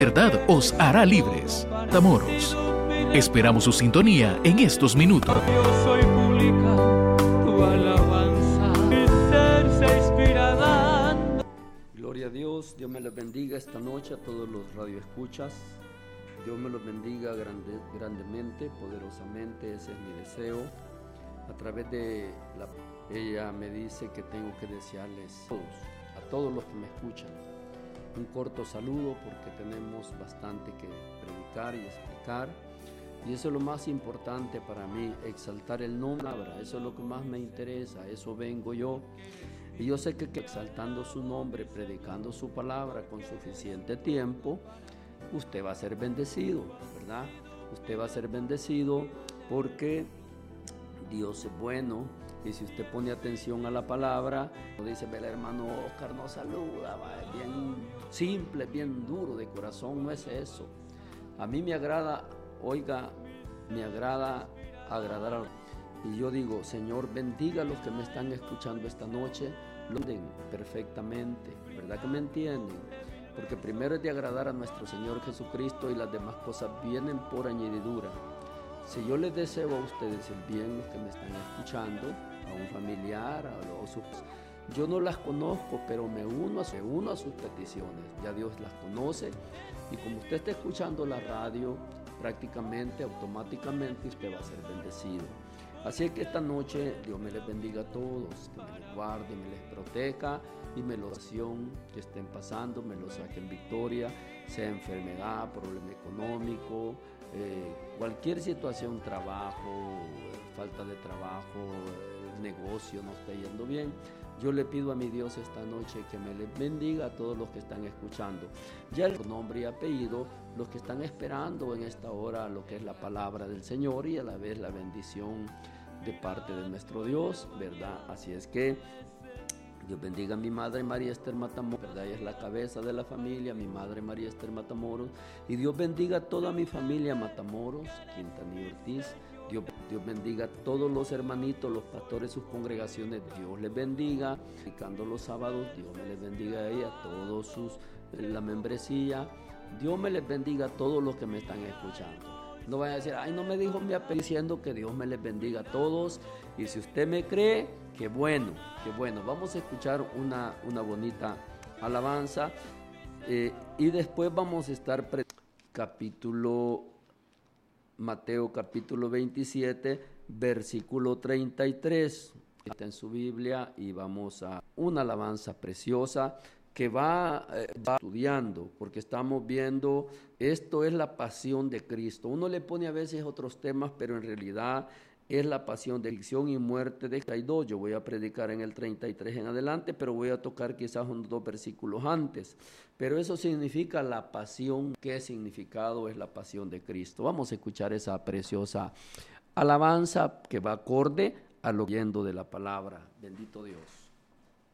Verdad os hará libres. Matamoros. Esperamos su sintonía en estos minutos. Soy pública tu alabanza, mi ser se inspira dando. Gloria a Dios, Dios me les bendiga esta noche a todos los radioescuchas. Dios me los bendiga grandemente, poderosamente, ese es mi deseo. A través de ella me dice que tengo que desearles a todos los que me escuchan, un corto saludo porque tenemos bastante que predicar y explicar. Y eso es lo más importante para mí, exaltar el nombre, eso es lo que más me interesa, eso vengo yo. Y yo sé que exaltando su nombre, predicando su palabra con suficiente tiempo, usted va a ser bendecido, ¿verdad? Usted va a ser bendecido porque Dios es bueno. Y si usted pone atención a la palabra, dice, el hermano Oscar nos saluda, es bien simple, bien duro de corazón, no es eso. A mí me agrada, me agrada agradar a... Y yo digo, Señor, bendiga a los que me están escuchando esta noche, lo entienden perfectamente, ¿verdad que me entienden? Porque primero es de agradar a nuestro Señor Jesucristo y las demás cosas vienen por añadidura. Si yo les deseo a ustedes el bien, los que me están escuchando, a un familiar, yo no las conozco, pero me uno a sus peticiones. Ya Dios las conoce y como usted está escuchando la radio, prácticamente, automáticamente usted va a ser bendecido. Así es que esta noche Dios me les bendiga a todos, que me les guarde, me les proteja y me los que estén pasando, me los saque en victoria, sea enfermedad, problema económico, cualquier situación, trabajo, falta de trabajo, negocio no está yendo bien. Yo le pido a mi Dios esta noche que me les bendiga a todos los que están escuchando. Ya el nombre y apellido, los que están esperando en esta hora lo que es la palabra del Señor y a la vez la bendición de parte de nuestro Dios, ¿verdad? Así es que Dios bendiga a mi madre María Esther Matamoros, ¿verdad? Ella es la cabeza de la familia, mi madre María Esther Matamoros. Y Dios bendiga a toda mi familia Matamoros, Quintanilla Ortiz. Dios bendiga a todos los hermanitos, los pastores, sus congregaciones. Dios les bendiga. Predicando los sábados, Dios me les bendiga a ella, a todos la membresía. Dios me les bendiga a todos los que me están escuchando. No vayan a decir, ay, no me dijo mi apellido, diciendo que Dios me les bendiga a todos. Y si usted me cree, qué bueno, qué bueno. Vamos a escuchar una bonita alabanza y después vamos a estar Mateo capítulo 27, versículo 33. Está en su Biblia y vamos a una alabanza preciosa que va estudiando, porque estamos viendo, esto es la pasión de Cristo. Uno le pone a veces otros temas, pero en realidad es la pasión de aflicción y muerte de 32. Yo voy a predicar en el 33 en adelante, pero voy a tocar quizás unos 2 versículos antes. Pero eso significa la pasión. ¿Qué significado es la pasión de Cristo? Vamos a escuchar esa preciosa alabanza que va acorde a lo yendo de la palabra. Bendito Dios.